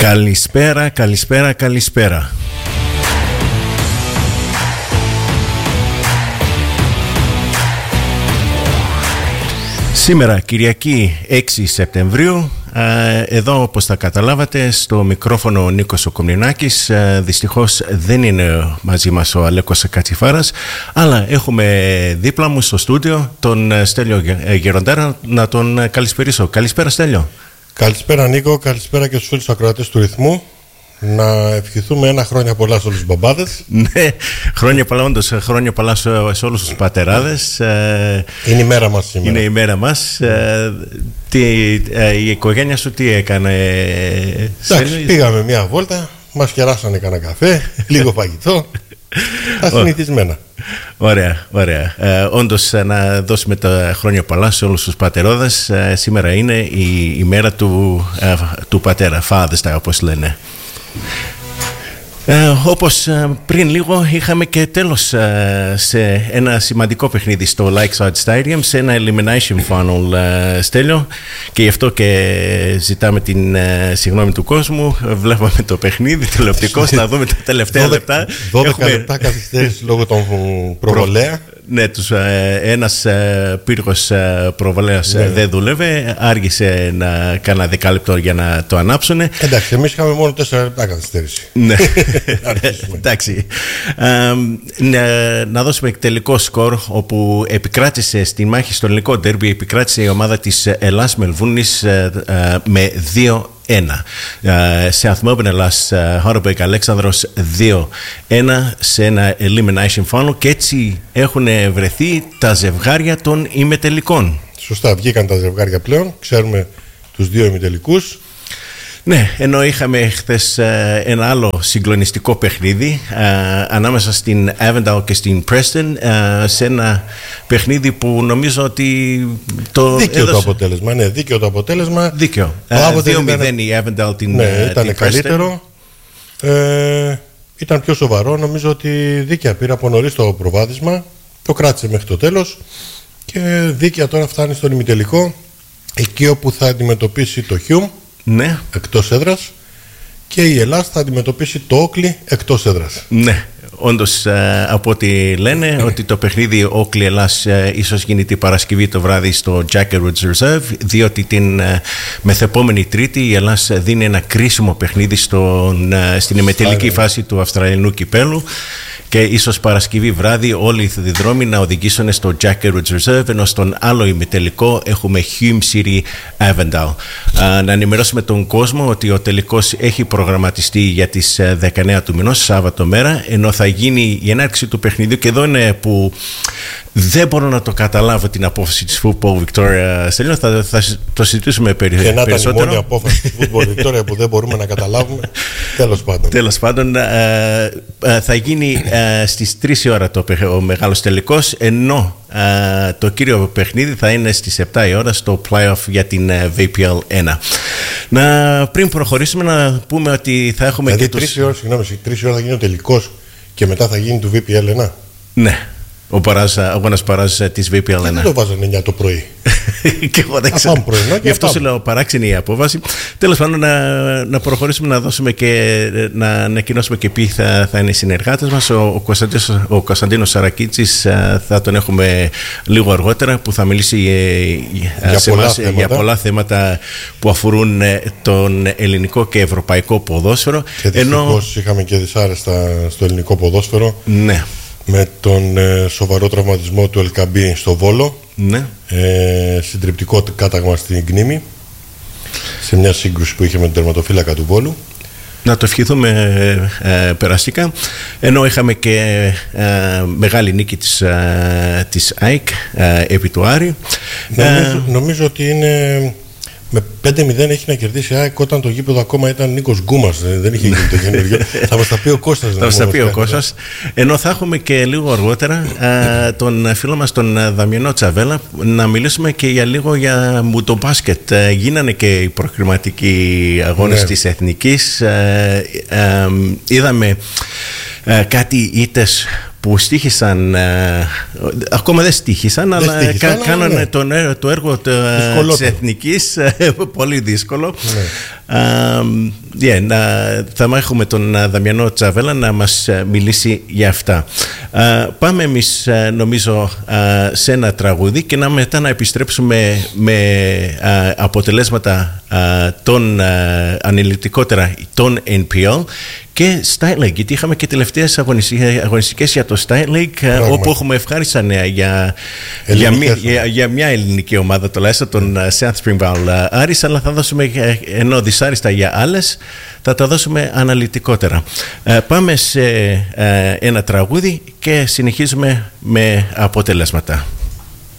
Καλησπέρα, καλησπέρα, καλησπέρα. Σήμερα Κυριακή 6 Σεπτεμβρίου, εδώ όπως θα καταλάβατε στο μικρόφωνο ο Νίκος ο Κομνηνάκης. Δυστυχώς δεν είναι μαζί μας ο Αλέκος Κατσιφάρας, αλλά έχουμε δίπλα μου στο στούντιο τον Στέλιο Γεροντέρα να τον καλησπερίσω. Καλησπέρα Στέλιο. Καλησπέρα Νίκο, καλησπέρα και στους φίλους ακροατές του Ρυθμού. Να ευχηθούμε ένα χρόνια πολλά σε όλους τους μπαμπάδες. Ναι, χρόνια πολλά, όντως, χρόνια πολλά σε όλους τους πατεράδες. Είναι η μέρα μας σήμερα. Είναι η μέρα μας. Η οικογένεια σου τι έκανε? Εντάξει, πήγαμε μια βόλτα, μας κεράσανε κανένα καφέ, λίγο φαγητό. Τα συνηθισμένα. Ωραία, ωραία. Όντως να δώσουμε τα χρόνια πολλά σε όλους τους πατερόδες. Σήμερα είναι η μέρα του πατέρα, Father's Day όπως λένε. Όπως πριν λίγο είχαμε και τέλος σε ένα σημαντικό παιχνίδι στο Lakeside Stadium, σε ένα elimination final, Στέλιο, και γι' αυτό και ζητάμε την συγγνώμη του κόσμου. Βλέπαμε το παιχνίδι τηλεοπτικός να δούμε τα τελευταία λεπτά. 12 λεπτά καθυστέρηση λόγω των προβολέα. Ναι, ένας πύργος προβολέας δεν δούλευε, άργησε να κάνει ένα δεκάλεπτο για να το ανάψουν. Εντάξει, εμείς είχαμε μόνο 4 λεπτά καθυστέρηση. Ναι, εντάξει. Να δώσουμε τελικό σκορ, όπου επικράτησε στη μάχη στο ελληνικό ντέρμπι, επικράτησε η ομάδα της Ελλάς Μελβούνης με 2-1. Σε Αθμόπιν Ελλάς Χάροπεκ Αλέξανδρος 2-1 σε ένα elimination final, και έτσι έχουν βρεθεί τα ζευγάρια των ημιτελικών. Σωστά, βγήκαν τα ζευγάρια πλέον, ξέρουμε τους δύο ημιτελικούς. Ναι, ενώ είχαμε χθες ένα άλλο συγκλονιστικό παιχνίδι ανάμεσα στην Avondale και στην Preston, σε ένα παιχνίδι που νομίζω ότι δίκαιο έδωσε το αποτέλεσμα. Ναι, δίκαιο το αποτέλεσμα. Δίκαιο. 2-0 η Avondale την Preston. Ναι, ήταν καλύτερο. Ήταν πιο σοβαρό. Νομίζω ότι δίκαια πήρε από νωρίς το προβάδισμα. Το κράτησε μέχρι το τέλος. Και δίκαια τώρα φτάνει στον ημιτελικό, εκεί όπου θα αντιμετωπίσει το Hume. Ναι. Εκτός έδρας, και η Ελλάς θα αντιμετωπίσει το Όκλι εκτός έδρας. Ναι, όντως από ό,τι λένε ότι το παιχνίδι Όκλι Ελλάς ίσως γίνει την Παρασκευή το βράδυ στο Jacket Woods Reserve, διότι την μεθεπόμενη Τρίτη η Ελλάς δίνει ένα κρίσιμο παιχνίδι στην ημιτελική φάση του Αυστραλιανού κυπέλου. Και ίσως Παρασκευή βράδυ όλοι οι δρόμοι να οδηγήσουν στο Jacket Woods Reserve, ενώ στον άλλο ημιτελικό έχουμε Hume City Avondale. Να ενημερώσουμε τον κόσμο ότι ο τελικός έχει προγραμματιστεί για τις 19 του μηνός, Σάββατο μέρα, ενώ θα γίνει η έναρξη του παιχνιδιού, και εδώ είναι που δεν μπορώ να το καταλάβω την απόφαση της Football Victoria. Στέλιο, θα το συζητήσουμε περισσότερο. Και να ήταν η μόνη απόφαση της Football Victoria που δεν μπορούμε να καταλάβουμε. Τέλος πάντων, θα γίνει στις 3 η ώρα ο μεγάλος τελικός, ενώ το κύριο παιχνίδι θα είναι στις 7 η ώρα στο play-off για την VPL 1. Πριν προχωρήσουμε να πούμε ότι θα έχουμε δηλαδή και 3 η ώρα, συγγνώμη, 3 η ώρα θα γίνει ο τελικός και μετά θα γίνει του VPL 1. Ναι. Ο αγώνας παράζ της VPL 1. Δεν το βάζανε 9 το πρωί. Και εγώ δεν ξέρω. Γι' αυτό σου λέω παράξενη η απόβαση. Τέλος πάντων, να προχωρήσουμε να δώσουμε και να ανακοινώσουμε και ποιοι θα είναι οι συνεργάτες μας. Ο Κωνσταντίνος Σαρακίτσης θα τον έχουμε λίγο αργότερα, που θα μιλήσει για πολλά θέματα που αφορούν τον ελληνικό και ευρωπαϊκό ποδόσφαιρο. Και δυστυχώς είχαμε και δυσάρεστα στο ελληνικό ποδόσφαιρο. Ναι. Με τον σοβαρό τραυματισμό του Ελκαμπή στο Βόλο. Ναι. Συντριπτικό κάταγμα στην Γκνήμη, σε μια σύγκρουση που είχε με τον τερματοφύλακα του Βόλου. Να το ευχηθούμε περαστικά. Ενώ είχαμε και μεγάλη νίκη της ΑΕΚ επί του Άρη. Νομίζω ότι είναι... Με 5-0 έχει να κερδίσει η ΑΕΚ όταν το γήπεδο ακόμα ήταν Νίκος Γκούμας. Δεν είχε γίνει το καινούργιο. Θα μας τα πει ο Κώστας. Θα μας τα πει ο Κώστας. Ενώ θα έχουμε και λίγο αργότερα τον φίλο μας τον Δαμιανό Τσαβέλα, να μιλήσουμε και για λίγο για μουτομπάσκετ. Γίνανε και οι προκριματικοί αγώνες της Εθνικής. Είδαμε κάτι ήττες που στοίχησαν, ακόμα δεν στοίχησαν, αλλά κάνανε το έργο της Εθνικής πολύ δύσκολο. Θα έχουμε τον Δαμιανό Τσαβέλα να μας μιλήσει για αυτά. Πάμε εμείς νομίζω σε ένα τραγούδι και μετά να επιστρέψουμε με αποτελέσματα των αναλυτικότερα των NPL και Stite League, γιατί είχαμε και τελευταίες αγωνιστικές για το Stite League, όπου έχουμε ευχάριστα νέα για μια ελληνική ομάδα, τουλάχιστον τον South Springvale Άρης, αλλά θα δώσουμε, ενώ δυσάριστα για άλλες, θα τα δώσουμε αναλυτικότερα. Πάμε σε ένα τραγούδι και συνεχίζουμε με αποτελέσματα.